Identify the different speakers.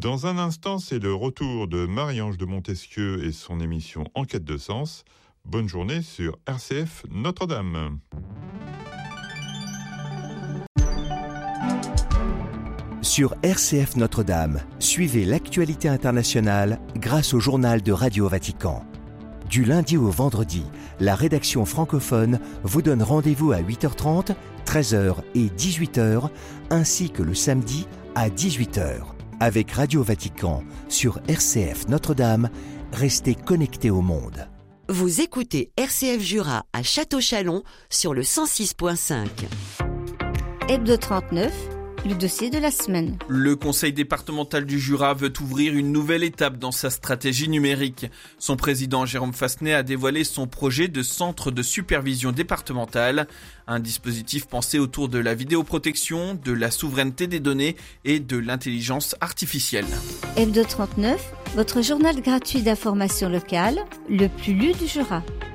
Speaker 1: Dans un instant, c'est le retour de Marie-Ange de Montesquieu et son émission Enquête de sens. Bonne journée sur RCF Notre-Dame.
Speaker 2: Sur RCF Notre-Dame, suivez l'actualité internationale grâce au journal de Radio Vatican. Du lundi au vendredi, la rédaction francophone vous donne rendez-vous à 8h30, 13h et 18h, ainsi que le samedi à 18h. Avec Radio Vatican sur RCF Notre-Dame, restez connectés au monde.
Speaker 3: Vous écoutez RCF Jura à Château-Chalon sur le 106.5.
Speaker 4: Hebdo 39, le dossier de la semaine.
Speaker 5: Le conseil départemental du Jura veut ouvrir une nouvelle étape dans sa stratégie numérique. Son président Jérôme Fassenet a dévoilé son projet de centre de supervision départementale, un dispositif pensé autour de la vidéoprotection, de la souveraineté des données et de l'intelligence artificielle.
Speaker 4: Hebdo 39, votre journal gratuit d'information locale, le plus lu du Jura.